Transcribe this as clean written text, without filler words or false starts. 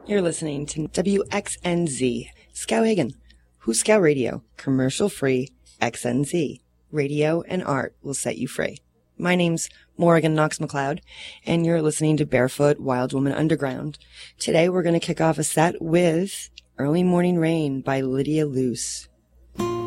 You're listening to WXNZ, Skowhegan, Hooskow Radio, commercial-free XNZ. Radio and art will set you free. My name's Morrigan Knox McLeod, and you're listening to Barefoot Wild Woman Underground. Today we're going to kick off a set with Early Morning Rain by Lydia Luce.